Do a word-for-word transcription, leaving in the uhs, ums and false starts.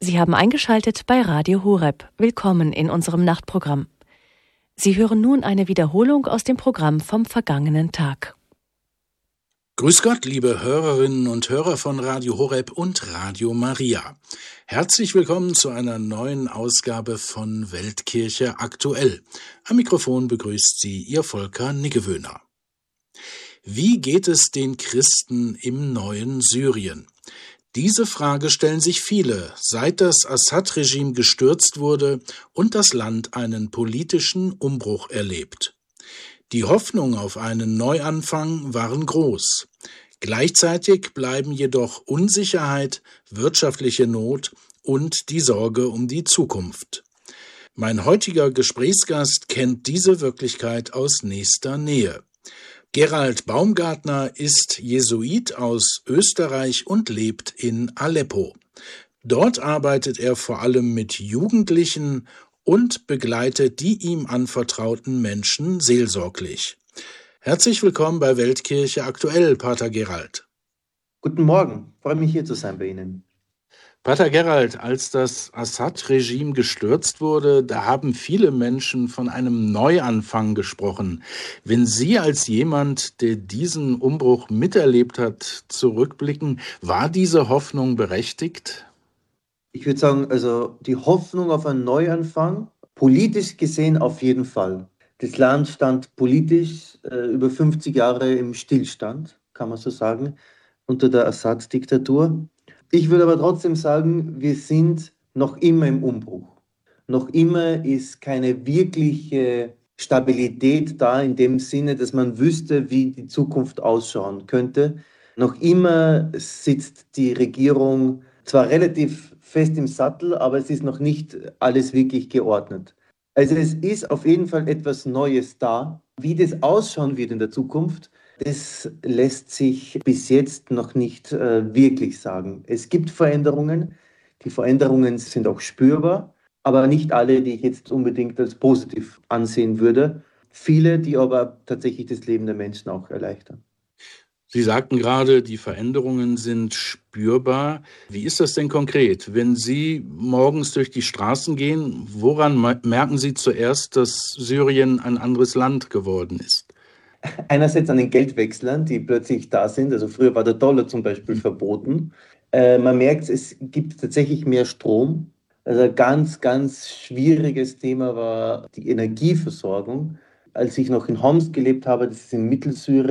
Sie haben eingeschaltet bei Radio Horeb. Willkommen in unserem Nachtprogramm. Sie hören nun eine Wiederholung aus dem Programm vom vergangenen Tag. Grüß Gott, liebe Hörerinnen und Hörer von Radio Horeb und Radio Maria. Herzlich willkommen zu einer neuen Ausgabe von Weltkirche aktuell. Am Mikrofon begrüßt Sie Ihr Volker Niggewöhner. Wie geht es den Christen im neuen Syrien? Diese Frage stellen sich viele, seit das Assad-Regime gestürzt wurde und das Land einen politischen Umbruch erlebt. Die Hoffnung auf einen Neuanfang waren groß. Gleichzeitig bleiben jedoch Unsicherheit, wirtschaftliche Not und die Sorge um die Zukunft. Mein heutiger Gesprächsgast kennt diese Wirklichkeit aus nächster Nähe. Gerald Baumgartner ist Jesuit aus Österreich und lebt in Aleppo. Dort arbeitet er vor allem mit Jugendlichen und begleitet die ihm anvertrauten Menschen seelsorglich. Herzlich willkommen bei Weltkirche aktuell, Pater Gerald. Guten Morgen, freue mich hier zu sein bei Ihnen. Pater Gerald, als das Assad-Regime gestürzt wurde, da haben viele Menschen von einem Neuanfang gesprochen. Wenn Sie als jemand, der diesen Umbruch miterlebt hat, zurückblicken, war diese Hoffnung berechtigt? Ich würde sagen, also die Hoffnung auf einen Neuanfang, politisch gesehen auf jeden Fall. Das Land stand politisch äh, über fünfzig Jahre im Stillstand, kann man so sagen, unter der Assad-Diktatur. Ich würde aber trotzdem sagen, wir sind noch immer im Umbruch. Noch immer ist keine wirkliche Stabilität da in dem Sinne, dass man wüsste, wie die Zukunft ausschauen könnte. Noch immer sitzt die Regierung zwar relativ fest im Sattel, aber es ist noch nicht alles wirklich geordnet. Also es ist auf jeden Fall etwas Neues da. Wie das ausschauen wird in der Zukunft, das lässt sich bis jetzt noch nicht äh, wirklich sagen. Es gibt Veränderungen. Die Veränderungen sind auch spürbar, aber nicht alle, die ich jetzt unbedingt als positiv ansehen würde. Viele, die aber tatsächlich das Leben der Menschen auch erleichtern. Sie sagten gerade, die Veränderungen sind spürbar. Wie ist das denn konkret? Wenn Sie morgens durch die Straßen gehen, woran merken Sie zuerst, dass Syrien ein anderes Land geworden ist? Einerseits an den Geldwechslern, die plötzlich da sind. Also früher war der Dollar zum Beispiel verboten. Äh, man merkt, es gibt tatsächlich mehr Strom. Also ein ganz, ganz schwieriges Thema war die Energieversorgung. Als ich noch in Homs gelebt habe, das ist in Mittelsyrien,